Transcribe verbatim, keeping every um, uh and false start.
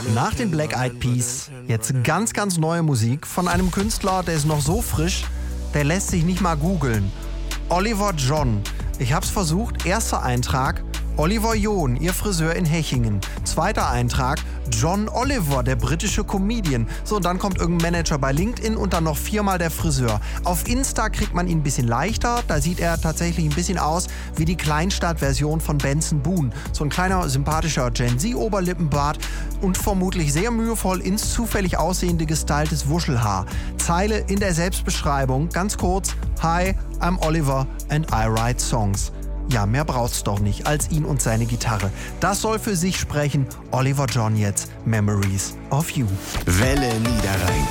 Nach den Black Eyed Peas jetzt ganz, ganz neue Musik von einem Künstler, der ist noch so frisch, der lässt sich nicht mal googeln. Oliver John. Ich hab's versucht. Erster Eintrag: Oliver John, ihr Friseur in Hechingen. Zweiter Eintrag: John Oliver, der britische Comedian. So, und dann kommt irgendein Manager bei LinkedIn und dann noch viermal der Friseur. Auf Insta kriegt man ihn ein bisschen leichter. Da sieht er tatsächlich ein bisschen aus wie die Kleinstadt-Version von Benson Boone. So ein kleiner, sympathischer Gen-Z-Oberlippenbart und vermutlich sehr mühevoll ins zufällig aussehende gestyltes Wuschelhaar. Zeile in der Selbstbeschreibung, ganz kurz: Hi, I'm Oliver and I write songs. Ja, mehr braucht's doch nicht als ihn und seine Gitarre. Das soll für sich sprechen. Oliver John jetzt, Memories of You. Welle Niederrhein.